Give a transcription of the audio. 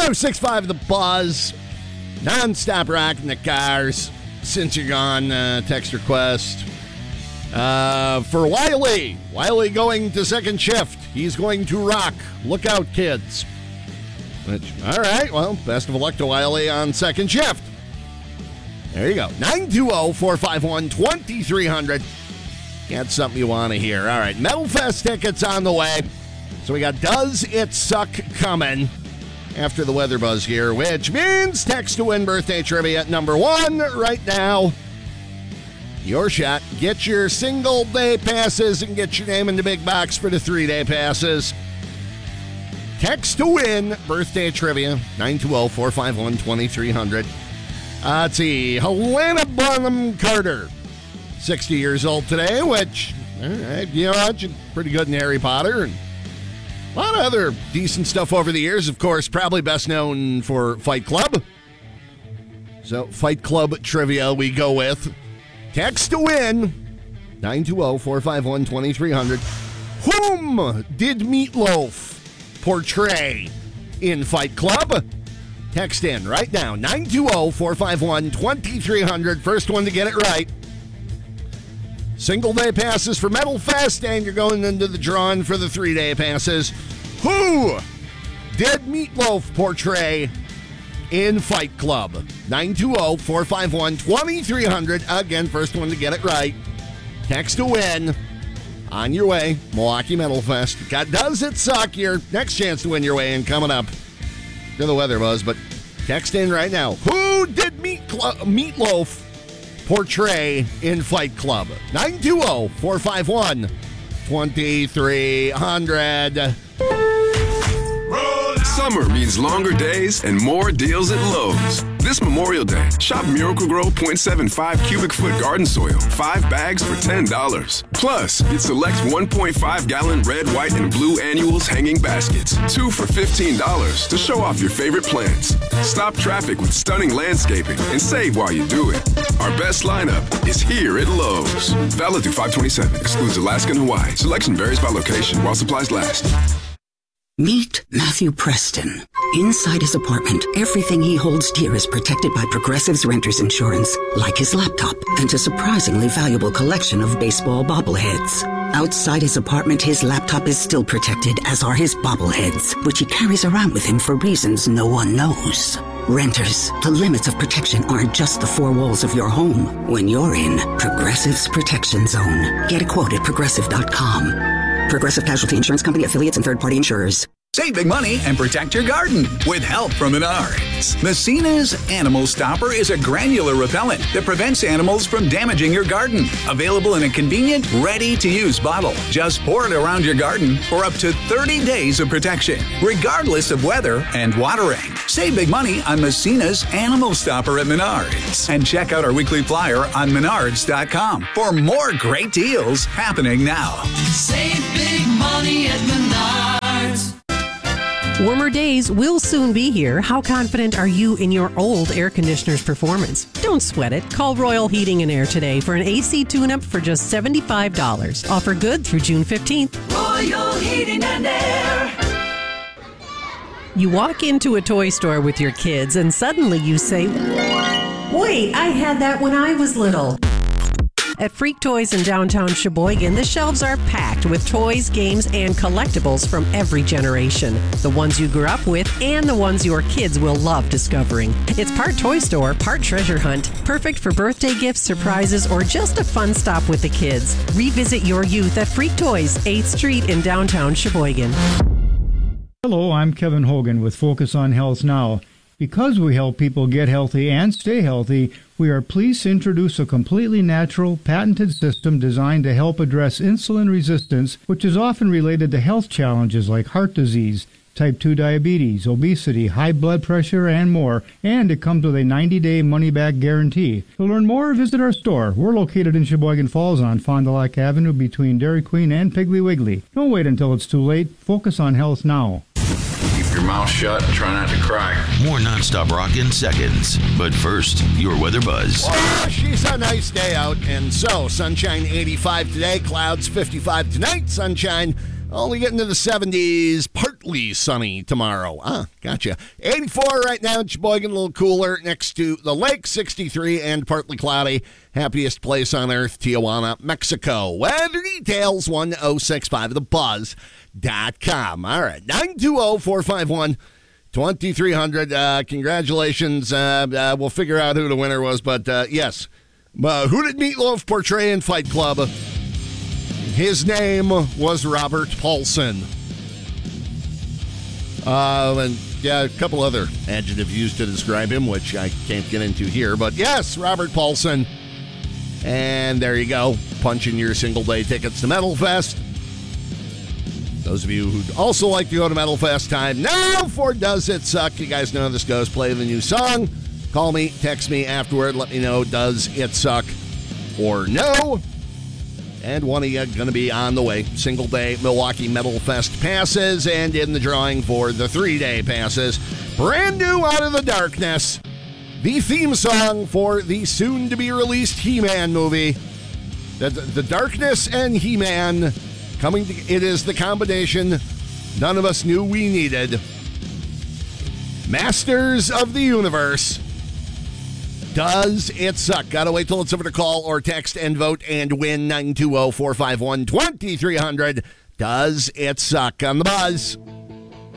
106.5 The Buzz. Non-stop rocking the cars. Since you're gone, text request. For Wiley. Wiley going to second shift. He's going to rock. Look out, kids. Which, all right, well, best of luck to Wiley on second shift. There you go. 920-451-2300. That's something you want to hear. All right, Metal Fest tickets on the way. So we got Does It Suck coming after the Weather Buzz here, which means text to win birthday trivia at number 1 right now. Your shot. Get your single-day passes and get your name in the big box for the 3-day passes. Text to win birthday trivia, 920-451-2300. Let's see, Helena Bonham Carter, 60 years old today, which, she's pretty good in Harry Potter and a lot of other decent stuff over the years. Of course, probably best known for Fight Club. So, Fight Club trivia we go with. Text to win, 920-451-2300. Whom did Meatloaf portray in Fight Club? Text in right now, 920-451-2300. First one to get it right. Single-day passes for Metal Fest, and you're going into the drawing for the 3-day passes. Who did Meatloaf portray in Fight Club? 920-451-2300. Again, first one to get it right. Text to win. On your way, Milwaukee Metal Fest. Does It Suck? Your next chance to win your way in coming up to the Weather Buzz, but text in right now. Who did Meatloaf portray in Fight Club? 920-451-2300. Summer means longer days and more deals at Lowe's. This Memorial Day, shop Miracle-Gro 0.75 cubic foot garden soil, 5 bags for $10. Plus, get select 1.5-gallon red, white, and blue annuals hanging baskets, 2 for $15 to show off your favorite plants. Stop traffic with stunning landscaping and save while you do it. Our best lineup is here at Lowe's. Valid through 5/27. Excludes Alaska and Hawaii. Selection varies by location while supplies last. Meet Matthew Preston. Inside his apartment, everything he holds dear is protected by Progressive's Renter's Insurance, like his laptop and a surprisingly valuable collection of baseball bobbleheads. Outside his apartment, his laptop is still protected, as are his bobbleheads, which he carries around with him for reasons no one knows. Renters, the limits of protection aren't just the 4 walls of your home. When you're in Progressive's Protection Zone, get a quote at Progressive.com. Progressive Casualty Insurance Company, affiliates, and third-party insurers. Save big money and protect your garden with help from Menards. Messina's Animal Stopper is a granular repellent that prevents animals from damaging your garden. Available in a convenient, ready-to-use bottle. Just pour it around your garden for up to 30 days of protection, regardless of weather and watering. Save big money on Messina's Animal Stopper at Menards. And check out our weekly flyer on Menards.com for more great deals happening now. Save big money at Menards. Warmer days will soon be here. How confident are you in your old air conditioner's performance? Don't sweat it. Call Royal Heating and Air today for an AC tune-up for just $75. Offer good through June 15th. Royal Heating and Air. You walk into a toy store with your kids and suddenly you say, "Wait, I had that when I was little." At Freak Toys in downtown Sheboygan, the shelves are packed with toys, games, and collectibles from every generation. The ones you grew up with and the ones your kids will love discovering. It's part toy store, part treasure hunt. Perfect for birthday gifts, surprises, or just a fun stop with the kids. Revisit your youth at Freak Toys, 8th Street in downtown Sheboygan. Hello, I'm Kevin Hogan with Focus on Health Now. Because we help people get healthy and stay healthy, we are pleased to introduce a completely natural, patented system designed to help address insulin resistance, which is often related to health challenges like heart disease, type 2 diabetes, obesity, high blood pressure, and more. And it comes with a 90-day money-back guarantee. To learn more, visit our store. We're located in Sheboygan Falls on Fond du Lac Avenue between Dairy Queen and Piggly Wiggly. Don't wait until it's too late. Focus on health now. Keep your mouth shut and try not to cry. More nonstop rock in seconds. But first, your weather buzz. Well, she's a nice day out, and so sunshine 85 today, clouds 55 tonight, sunshine only getting to the 70s, partly partly sunny tomorrow. Gotcha. 84 right now in Sheboygan, a little cooler next to the lake, 63 and partly cloudy. Happiest place on earth, Tijuana, Mexico. Weather details, 1065thebuzz.com. All right, 920-451-2300. Congratulations. We'll figure out who the winner was, but yes. Who did Meatloaf portray in Fight Club? His name was Robert Paulson. And yeah, a couple other adjectives used to describe him, which I can't get into here. But yes, Robert Paulson. And there you go. Punch in your single-day tickets to Metal Fest. Those of you who'd also like to go to Metal Fest, time now for Does It Suck? You guys know how this goes. Play the new song. Call me, text me afterward. Let me know, does it suck or no? And one of you going to be on the way. Single-day Milwaukee Metal Fest passes and in the drawing for the 3-day passes. Brand new Out of the Darkness. The theme song for the soon-to-be-released He-Man movie. The Darkness and He-Man coming together. It is the combination none of us knew we needed. Masters of the Universe. Does it suck? Gotta wait till it's over to call or text and vote and win 920-451-2300. Does it suck on the Buzz?